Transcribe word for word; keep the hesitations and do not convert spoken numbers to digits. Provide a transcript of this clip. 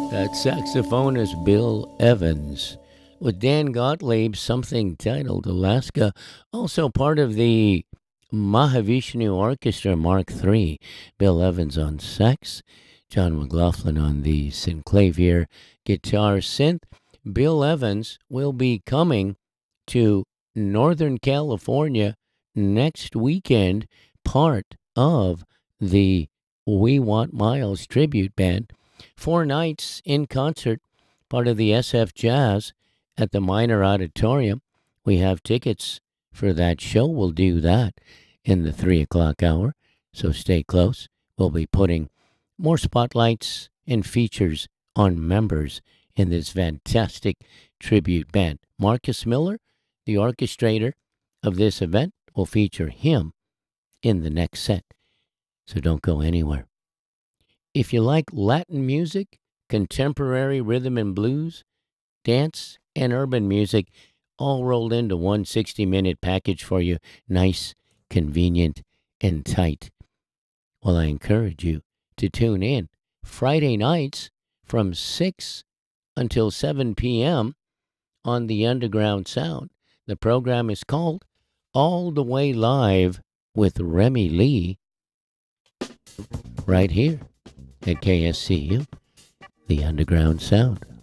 That saxophonist Bill Evans with Dan Gottlieb, something titled Alaska, also part of the Mahavishnu Orchestra Mark three. Bill Evans on sax, John McLaughlin on the synclavier guitar synth. Bill Evans will be coming to Northern California next weekend, part of the We Want Miles tribute band. Four nights in concert, part of the S F Jazz at the Minor Auditorium. We have tickets for that show. We'll do that in the three o'clock hour, so stay close. We'll be putting more spotlights and features on members in this fantastic tribute band. Marcus Miller, the orchestrator of this event, will feature him in the next set, so don't go anywhere. If you like Latin music, contemporary rhythm and blues, dance, and urban music, all rolled into one sixty-minute package for you, nice, convenient, and tight. Well, I encourage you to tune in Friday nights from six until seven p.m. on the Underground Sound. The program is called All the Way Live with Remy Lee, right here at K S C U, the Underground Sound.